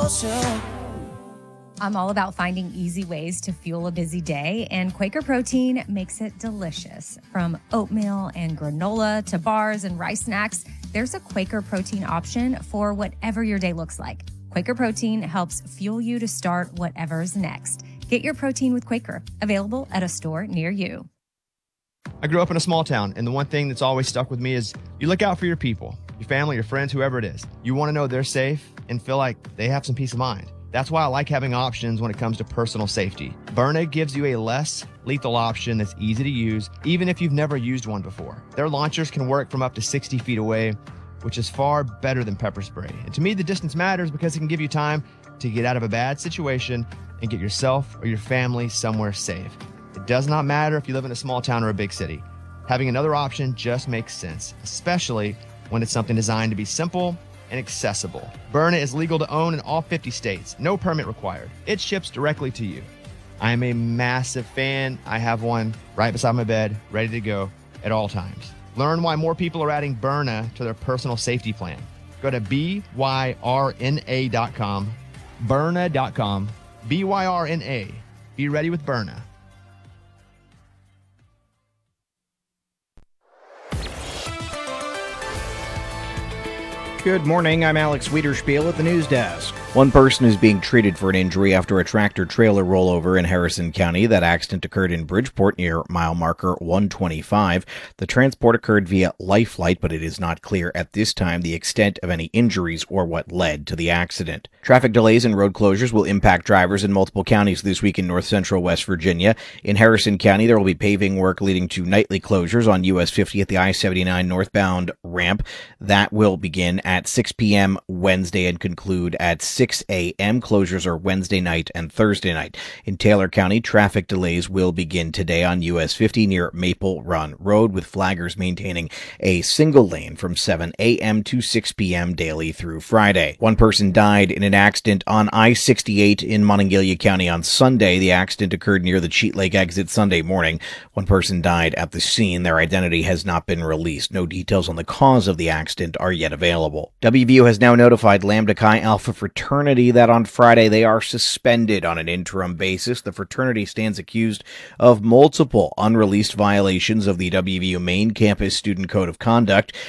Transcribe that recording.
closer. I'm all about finding easy ways to fuel a busy day, and Quaker Protein makes it delicious. From oatmeal and granola to bars and rice snacks, there's a Quaker Protein option for whatever your day looks like. Quaker Protein helps fuel you to start whatever's next. Get your protein with Quaker, available at a store near you. I grew up in a small town, and the one thing that's always stuck with me is you look out for your people, your family, your friends, whoever it is. You want to know they're safe and feel like they have some peace of mind. That's why I like having options when it comes to personal safety. Byrna gives you a less lethal option that's easy to use, even if you've never used one before. Their launchers can work from up to 60 feet away, which is far better than pepper spray. And to me, the distance matters because it can give you time to get out of a bad situation and get yourself or your family somewhere safe. It does not matter if you live in a small town or a big city. Having another option just makes sense, especially when it's something designed to be simple and accessible. Byrna is legal to own in all 50 states. No permit required. It ships directly to you. I am a massive fan. I have one right beside my bed, ready to go at all times. Learn why more people are adding Byrna to their personal safety plan. Go to byrna.com, Byrna.com, BYRNA. Be ready with Byrna. Good morning, I'm Alex Wiederspiel at the news desk. One person is being treated for an injury after a tractor-trailer rollover in Harrison County. That accident occurred in Bridgeport near mile marker 125. The transport occurred via life flight, but it is not clear at this time the extent of any injuries or what led to the accident. Traffic delays and road closures will impact drivers in multiple counties this week in north central West Virginia. In Harrison County, there will be paving work leading to nightly closures on US 50 at the I-79 northbound ramp. That will begin at 6 p.m. Wednesday and conclude at 6 a.m. Closures are Wednesday night and Thursday night. In Taylor County, traffic delays will begin today on US 50 near Maple Run Road, with flaggers maintaining a single lane from 7 a.m. to 6 p.m. daily through Friday. One person died in an accident on I-68 in Monongalia County on Sunday. The accident occurred near the Cheat Lake exit Sunday morning. One person died at the scene. Their identity has not been released. No details on the cause of the accident are yet available. WVU has now notified Lambda Chi Alpha Fraternity that on Friday they are suspended on an interim basis. The fraternity stands accused of multiple unreleased violations of the WVU main campus student code of conduct.